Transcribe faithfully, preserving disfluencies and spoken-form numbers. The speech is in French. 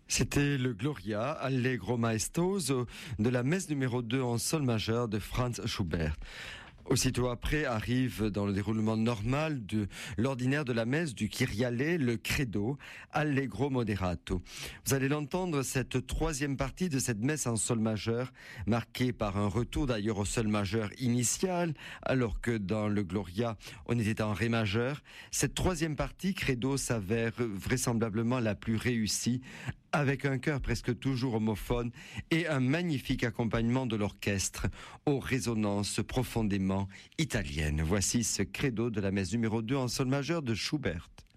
C'était le Gloria Allegro Maestoso de la messe numéro deux en sol majeur de Franz Schubert. Aussitôt après arrive dans le déroulement normal de l'ordinaire de la messe du Kyriale, le Credo, Allegro Moderato. Vous allez l'entendre, cette troisième partie de cette messe en sol majeur, marquée par un retour d'ailleurs au sol majeur initial, alors que dans le Gloria, on était en ré majeur. Cette troisième partie, Credo, s'avère vraisemblablement la plus réussie, avec un chœur presque toujours homophone et un magnifique accompagnement de l'orchestre aux résonances profondément italiennes. Voici ce credo de la messe numéro deux en sol majeur de Schubert.